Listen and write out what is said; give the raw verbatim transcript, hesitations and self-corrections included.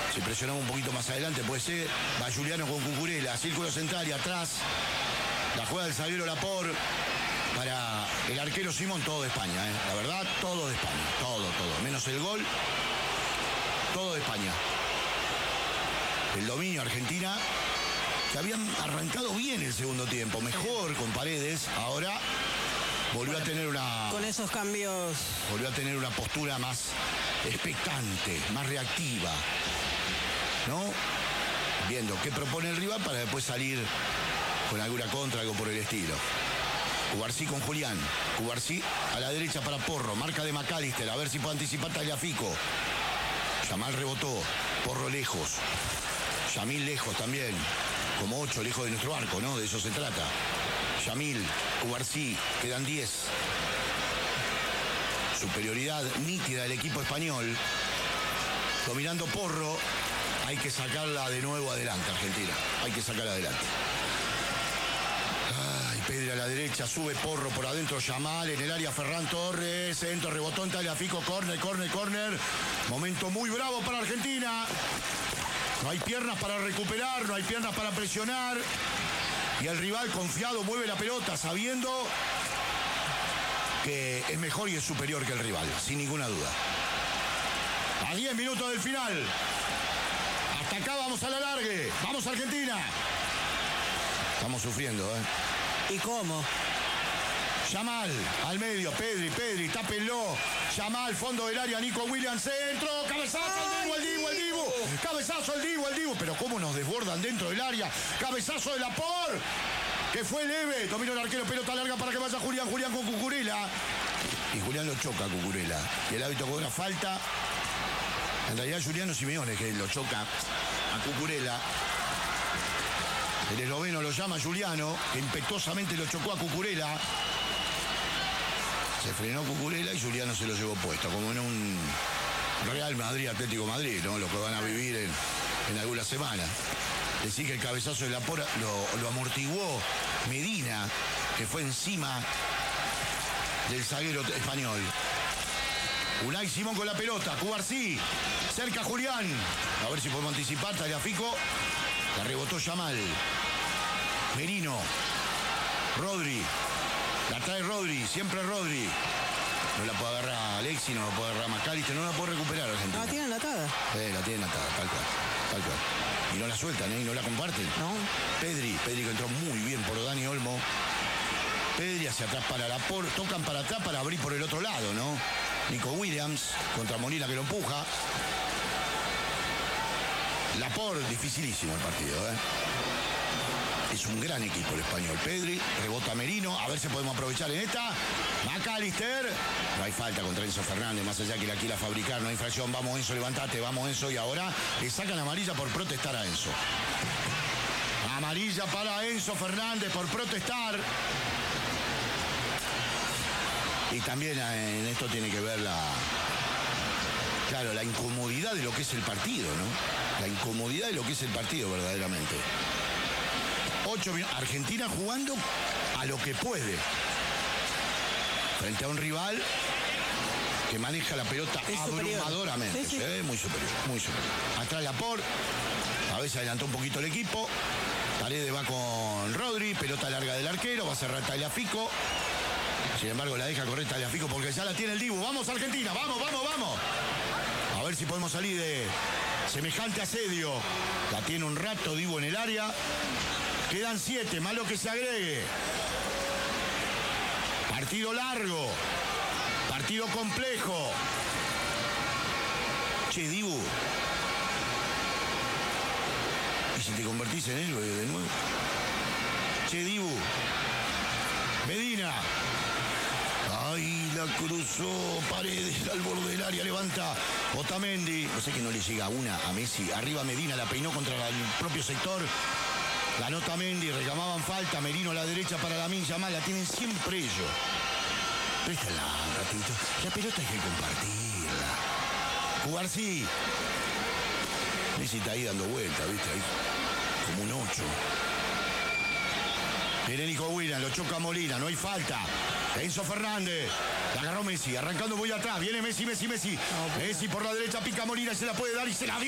Si presionamos un poquito más adelante puede ser. Va Giuliano con Cucurella, círculo central y atrás. La juega del zaguero Laporte. Para el arquero Simón, todo de España, ¿eh? La verdad, todo de España. Todo, todo. Menos el gol, todo de España. El dominio Argentina, que habían arrancado bien el segundo tiempo. Mejor con Paredes. Ahora volvió a tener una... Con esos cambios... Volvió a tener una postura más expectante, más reactiva. ¿No? Viendo qué propone el rival para después salir con alguna contra, algo por el estilo. Cubarsí con Julián. Cubarsí a la derecha para Porro. Marca de McAllister. A ver si puede anticipar Tagliafico. Yamal rebotó. Porro lejos. Yamil lejos también. Como ocho lejos de nuestro arco, ¿no? De eso se trata. Yamil, Cubarsí. Quedan diez. Superioridad nítida del equipo español. Dominando Porro. Hay que sacarla de nuevo adelante, Argentina. Hay que sacarla adelante. Ay, Pedri a la derecha, sube Porro por adentro, Yamal en el área, Ferran Torres, centro, rebotón, Tagliafico, córner, córner, córner. Momento muy bravo para Argentina. No hay piernas para recuperar, no hay piernas para presionar. Y el rival confiado mueve la pelota sabiendo que es mejor y es superior que el rival, sin ninguna duda. A diez minutos del final. Hasta acá vamos a la largue. Vamos Argentina. Estamos sufriendo, ¿eh? ¿Y cómo? Yamal, al medio, Pedri, Pedri, tápenlo. Yamal, fondo del área, Nico Williams, centro, cabezazo, el Dibu, el Dibu, el Dibu. Cabezazo, el Dibu, el Dibu. Pero cómo nos desbordan dentro del área. Cabezazo de Laporte, que fue leve. Dominó el arquero, pelota larga para que vaya Julián, Julián con Cucurella. Y Julián lo choca a Cucurella. Y el árbitro cobra falta. En realidad Giuliano Simeone que lo choca a Cucurella. El esloveno lo llama Giuliano, que impetuosamente lo chocó a Cucurella. Se frenó Cucurella y Giuliano se lo llevó puesto, como en un Real Madrid, Atlético Madrid, ¿no? Lo que van a vivir en, en algunas semanas. Decir que el cabezazo de Laporte lo, lo amortiguó Medina, que fue encima del zaguero español. Unai Simón con la pelota, Cubarsí, cerca Julián. A ver si podemos anticipar, Tagliafico. La rebotó Yamal. Merino. Rodri. La trae Rodri, siempre Rodri. No la puede agarrar Alexis, no la puede agarrar McAllister, no la puede recuperar Argentina. La tienen atada. Eh, la tienen atada, tal cual, tal cual. Y no la sueltan, ¿eh? Y no la comparten. No. Pedri, Pedri que entró muy bien por Dani Olmo. Pedri hacia atrás para Laporte, tocan para atrás para abrir por el otro lado, ¿no? Nico Williams contra Molina que lo empuja. Laporte, dificilísimo el partido, ¿eh? Es un gran equipo el español. Pedri, rebota Merino, a ver si podemos aprovechar en esta. McAllister. No hay falta contra Enzo Fernández, más allá que la quiera fabricar, no hay infracción. Vamos Enzo, levantate, vamos Enzo. Y ahora le sacan amarilla por protestar a Enzo. Amarilla para Enzo Fernández por protestar. Y también en esto tiene que ver la... Claro, la incomodidad de lo que es el partido, ¿no? La incomodidad de lo que es el partido, verdaderamente. Ocho minutos. Argentina jugando a lo que puede. Frente a un rival que maneja la pelota es abrumadoramente. Sí, sí. ¿Eh? Muy superior, muy superior. Atrás Laporte. A veces adelantó un poquito el equipo. Paredes va con Rodri. Pelota larga del arquero. Va a cerrar Tagliafico. Sin embargo, la deja correr Tagliafico porque ya la tiene el Dibu. Vamos Argentina, vamos, vamos, vamos. A ver si podemos salir de semejante asedio. La tiene un rato Dibu en el área. Quedan siete, más lo que se agregue. Partido largo. Partido complejo. Che, Dibu. ¿Y si te convertís en héroe de nuevo? Che, Dibu. Medina. Ahí la cruzó Paredes al borde del área, levanta Otamendi. No sé que no le llega una a Messi. Arriba Medina, la peinó contra el propio sector. La nota Mendy, reclamaban falta. Merino a la derecha para Lamine Yamal. La tienen siempre ellos. Préstala un ratito. La pelota hay que compartirla. Cubarsí. Messi está ahí dando vueltas, ¿viste? Ahí, como un ocho. Viene Nico Williams, lo choca Molina, no hay falta. Enzo Fernández, la agarró Messi, arrancando muy atrás. Viene Messi, Messi, Messi. Messi por la derecha, pica Molina, se la puede dar y se la dio.